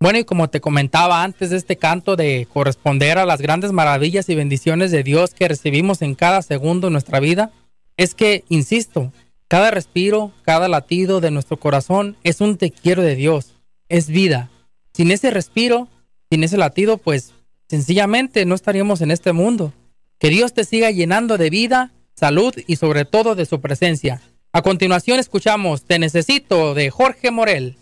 Bueno, y como te comentaba antes de este canto de corresponder a las grandes maravillas y bendiciones de Dios que recibimos en cada segundo de nuestra vida, es que, insisto, cada respiro, cada latido de nuestro corazón es un te quiero de Dios, es vida. Sin ese respiro, sin ese latido, pues sencillamente no estaríamos en este mundo. Que Dios te siga llenando de vida, salud y sobre todo de su presencia. A continuación escuchamos Te Necesito de Jorge Morel.